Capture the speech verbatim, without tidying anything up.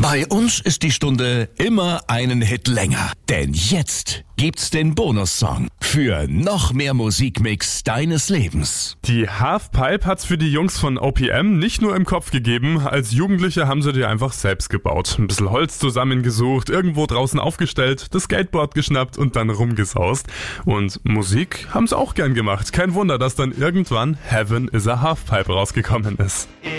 Bei uns ist die Stunde immer einen Hit länger. Denn jetzt gibt's den Bonussong für noch mehr Musikmix deines Lebens. Die Halfpipe hat's für die Jungs von O P M nicht nur im Kopf gegeben. Als Jugendliche haben sie die einfach selbst gebaut. Ein bisschen Holz zusammengesucht, irgendwo draußen aufgestellt, das Skateboard geschnappt und dann rumgesaust. Und Musik haben sie auch gern gemacht. Kein Wunder, dass dann irgendwann Heaven is a Halfpipe rausgekommen ist.